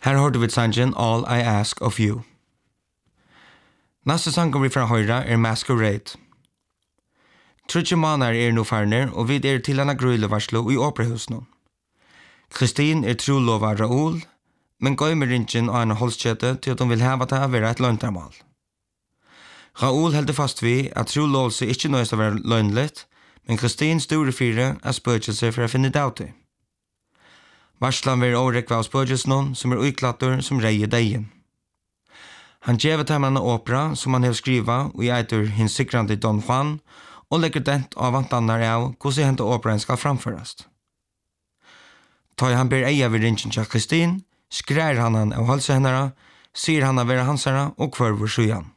Her hørte vi sangen All I Ask of You. Neste sang vi fra høyre Masquerade. 30 måneder nå farner, og vi til en grøylevarslo i operahusen. Kristin trolova Raoul, men gøymer ringen og en holdskjete til at hun vil heve til å være et løgntramal. Raoul helder fast vi at trolovelse ikke nøys å være løgnligt, men Kristin store fire spøkelse for å finne det av til. Varslan vil overrekve av spøkelsen som utklatter som reier degen. Han gjever til en opera som han har skrivet og eiter hins sikrande Don Juan og legger dent av vantannar av hvordan hente operaen skal framføres. Ta han ber eia vid ringen til Kristin, skrer han av halse hennara, sier han av være hansara og kvarver sjuan.